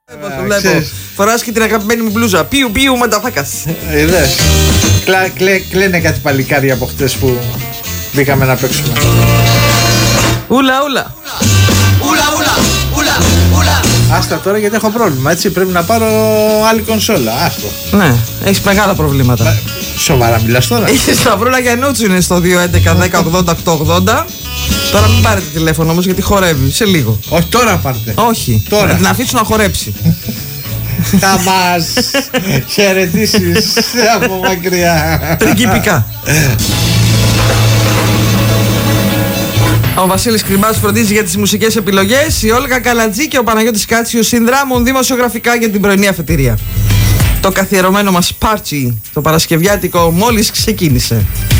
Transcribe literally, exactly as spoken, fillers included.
Το βλέπω. Φοράς και την αγαπημένη μου μπλούζα. Πιου πιου μανταφάκας. Είδες. Κλαίνε κάτι παλικάρια από χτες που μπήκαμε να παίξουμε. Ούλα ούλα. Ούλα ούλα. Ούλα ούλα. Άστα τώρα γιατί έχω πρόβλημα, έτσι. Πρέπει να πάρω άλλη κονσόλα. Άστο. Ναι, έχεις μεγάλα προβλήματα. Μα, σοβαρά μιλάς τώρα. Η Σταυρούλα Γιαννούτσου είναι στο δύο έντεκα δέκα ογδόντα οκτώ ογδόντα. Τώρα μην πάρετε τηλέφωνο όμως γιατί χορεύει. Σε λίγο. Όχι, τώρα πάρτε. Όχι. Τώρα. Να την αφήσουν να χορέψει. Θα μας χαιρετήσεις από μακριά. Πριγκιπικά. Ο Βασίλης Κρυμάς φροντίζει για τις μουσικές επιλογές. Η Όλγα Καλατζή και ο Παναγιώτης Κάτσιος συνδράμουν δημοσιογραφικά για την πρωινή αφετηρία. Το καθιερωμένο μας πάρτσι, το παρασκευιάτικο, μόλις ξεκίνησε.